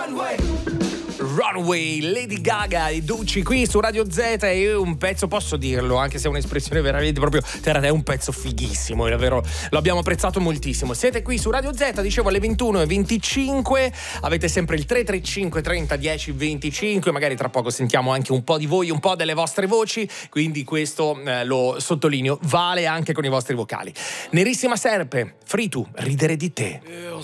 Runway, Lady Gaga e Ducci qui su Radio Z. E un pezzo, posso dirlo, anche se è un'espressione veramente proprio terra, è un pezzo fighissimo, è davvero, lo abbiamo apprezzato moltissimo. Siete qui su Radio Z, dicevo, alle 21:25. Avete sempre il 335 30 10 25. Magari tra poco sentiamo anche un po' di voi, un po' delle vostre voci, quindi questo lo sottolineo, vale anche con i vostri vocali. Nerissima Serpe, Fritu, ridere di te.